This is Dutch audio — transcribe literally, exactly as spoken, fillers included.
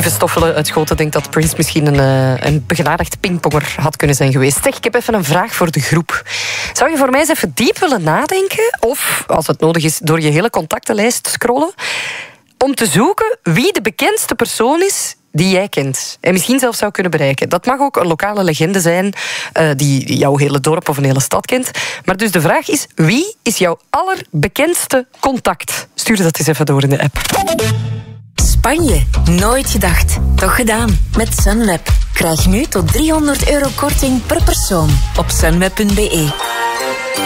Lieve Stoffelen uit Schoten denkt dat Prince misschien een, uh, een begenadigd pingponger had kunnen zijn geweest. Zeg, ik heb even een vraag voor de groep. Zou je voor mij eens even diep willen nadenken, of, als het nodig is, door je hele contactenlijst scrollen, om te zoeken wie de bekendste persoon is die jij kent en misschien zelfs zou kunnen bereiken. Dat mag ook een lokale legende zijn uh, die jouw hele dorp of een hele stad kent. Maar dus de vraag is, wie is jouw allerbekendste contact? Stuur dat eens even door in de app. Spanje, nooit gedacht. Toch gedaan. Met Sunweb. Krijg nu tot driehonderd euro korting per persoon op sunweb punt be.